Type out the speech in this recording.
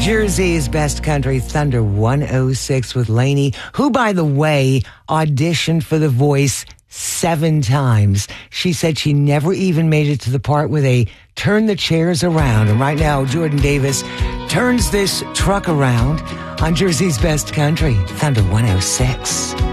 Jersey's Best Country, Thunder 106 with Lainey, who, by the way, auditioned for The Voice 7 times. She said she never even made it to the part where they turn the chairs around. And right now, Jordan Davis turns this truck around on Jersey's Best Country, Thunder 106.